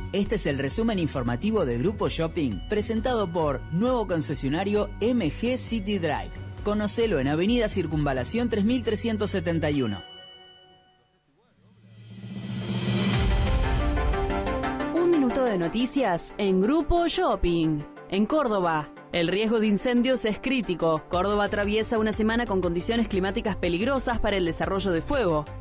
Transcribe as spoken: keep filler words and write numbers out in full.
Este es el resumen informativo de Grupo Shopping, presentado por nuevo concesionario M G City Drive. Conocelo en Avenida Circunvalación tres mil trescientos setenta y uno. Un minuto de noticias en Grupo Shopping. En Córdoba, el riesgo de incendios es crítico. Córdoba atraviesa una semana con condiciones climáticas peligrosas para el desarrollo de fuego.